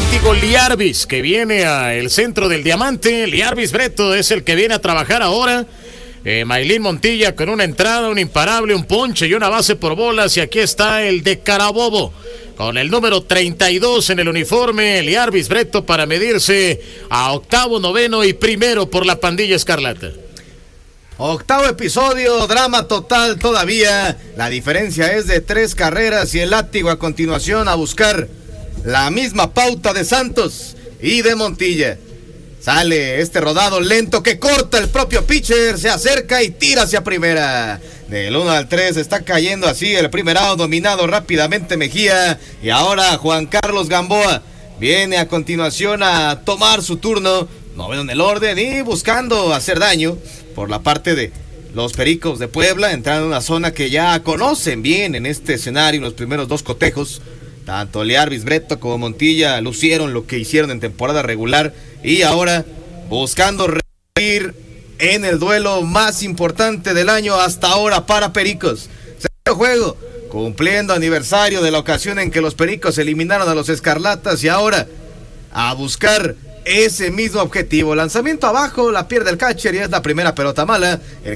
contigo Liarbis, que viene al centro del diamante. Liarbis Breto es el que viene a trabajar ahora. Maylin Montilla con una entrada, un imparable, un ponche y una base por bolas. Y aquí está el de Carabobo, con el número 32 en el uniforme, Liarbis Breto, para medirse a octavo, noveno y primero por la pandilla escarlata. Octavo episodio, drama total todavía. La diferencia es de 3 carreras y el látigo a continuación a buscar la misma pauta de Santos y de Montilla. Sale este rodado lento que corta el propio pitcher, se acerca y tira hacia primera. Del 1 al 3 está cayendo así el primer out, dominado rápidamente Mejía. Y ahora Juan Carlos Gamboa viene a continuación a tomar su turno, noveno en el orden y buscando hacer daño por la parte de los Pericos de Puebla, entrando en una zona que ya conocen bien en este escenario. En los primeros 2 cotejos, tanto Liarbis Breto como Montilla lucieron lo que hicieron en temporada regular y ahora buscando repetir en el duelo más importante del año hasta ahora para Pericos. Segundo juego, cumpliendo aniversario de la ocasión en que los Pericos eliminaron a los Escarlatas y ahora a buscar ese mismo objetivo. Lanzamiento abajo, la pierde el catcher y es la primera pelota mala. El